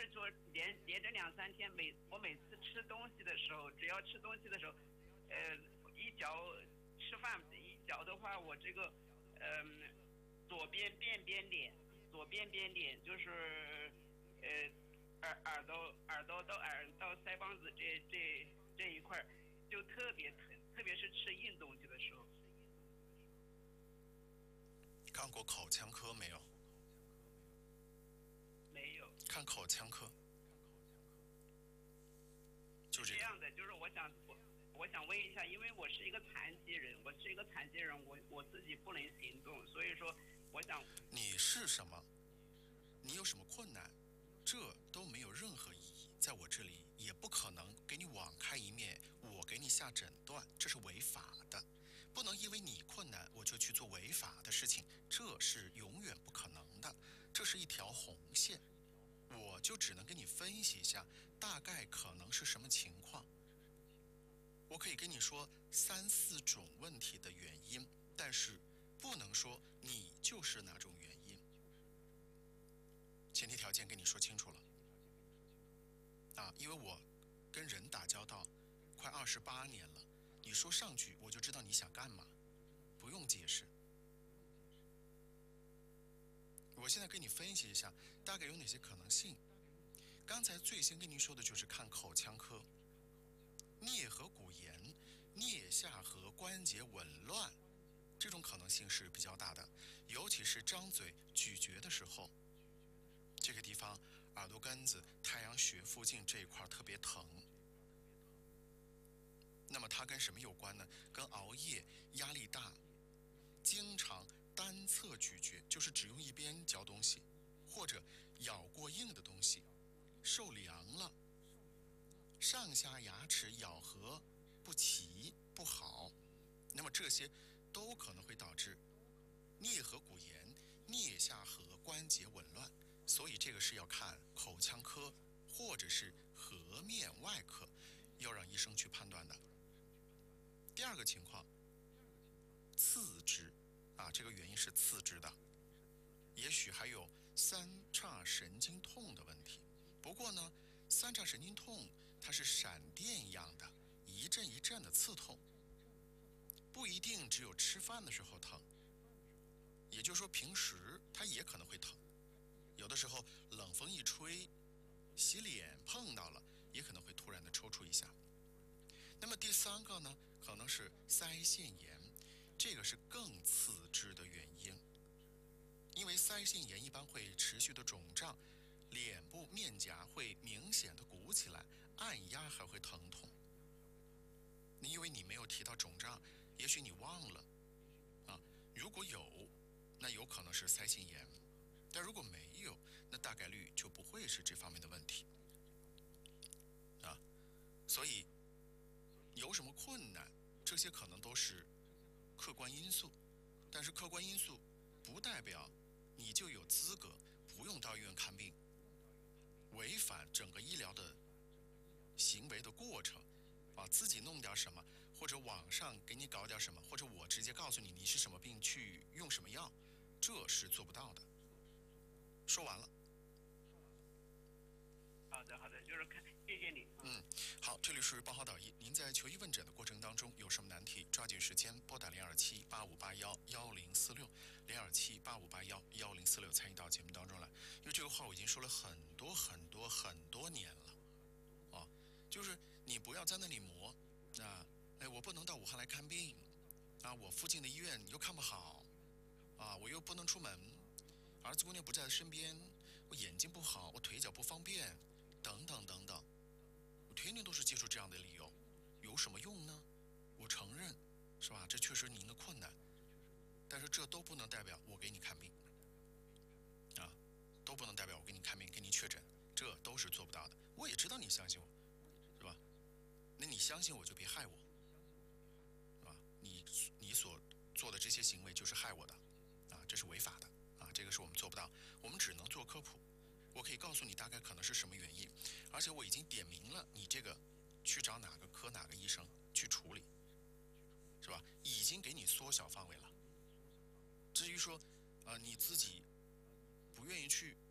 说连着2、3天，我每次吃东西的时候，只要吃东西的时候，一嚼吃饭一嚼的话，我这个左边便边脸，左边边脸就是耳朵到腮帮子这一块就特别疼，特别是吃硬东西的时候。 看过口腔科没有？ 没有。 看口腔科，就这个。 这样的，就是我想问一下，因为我是一个残疾人，我自己不能行动，所以说我想。 你是什么？你有什么困难？这都没有任何意义，在我这里也不可能给你网开一面，我给你下诊断，这是违法的。不能因为你困难我就去做违法的事情，这是永远不可能的，这是一条红线。我就只能跟你分析一下大概可能是什么情况。我可以跟你说3、4种问题的原因，但是不能说你就是哪种原因。前提条件跟你说清楚了因为我跟人打交道快28年了，你说上句我就知道你想干嘛，不用解释。我现在跟你分析一下大概有哪些可能性。刚才最先跟您说的就是看口腔科，颞颌骨炎、颞下颌关节紊乱，这种可能性是比较大的，尤其是张嘴咀嚼的时候，这个地方耳朵根子、太阳穴附近这一块特别疼。那么它跟什么有关呢？跟熬夜、压力大、经常单侧咀嚼，就是只用一边嚼东西，或者咬过硬的东西，受凉了，上下牙齿咬合不齐不好，那么这些都可能会导致颞颌骨炎、颞下颌关节紊乱，所以这个是要看口腔科或者是颌面外科，要让医生去判断的。第二个情况，次之这个原因是次之的，也许还有三叉神经痛的问题。不过呢，三叉神经痛它是闪电一样的，一阵一阵的刺痛，不一定只有吃饭的时候疼，也就是说平时它也可能会疼，有的时候冷风一吹，洗脸碰到了，也可能会突然的抽搐一下。那么第三个呢，可能是腮腺炎，这个是更次之的原因，因为腮腺炎一般会持续的肿胀，脸部面颊会明显的鼓起来，按压还会疼痛。因为你没有提到肿胀，也许你忘了如果有，那有可能是腮腺炎，但如果没有，那大概率就不会是这方面的问题所以有什么困难，这些可能都是客观因素，但是客观因素不代表你就有资格不用到医院看病，违反整个医疗的行为的过程自己弄点什么，或者网上给你搞点什么，或者我直接告诉你你是什么病去用什么药，这是做不到的。说完了。 好的，就是谢谢你。 好，这里是报好导医，您在求医问诊的过程当中有什么难题，抓紧时间拨打027-8581-1046，027-8581-1046参与到节目当中来。因为这个话我已经说了很多年了就是你不要在那里磨我不能到武汉来看病我附近的医院又看不好我又不能出门，儿子姑娘不在身边，我眼睛不好，我腿脚不方便，等等等等，我天天都是接触这样的理由，有什么用呢？我承认，是吧？这确实您的困难，但是这都不能代表我给你看病都不能代表我给你看病，给你确诊，这都是做不到的。我也知道你相信我，是吧？那你相信我就别害我，是吧？你所做的这些行为就是害我的这是违法的这个是我们做不到，我们只能做科普。我可以告诉你大概可能是什么原因，而且我已经点明了你这个去找哪个科哪个医生去处理，是吧？已经给你缩小范围了。至于说你自己不愿意去